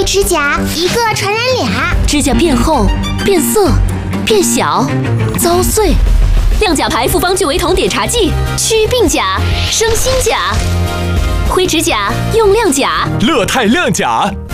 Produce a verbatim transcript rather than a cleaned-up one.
指甲，一个传染俩。 指甲变厚、变色、变小、遭碎。亮甲牌复方聚维酮碘茶剂，祛病甲，生新甲。灰指甲用亮甲， 乐泰亮甲。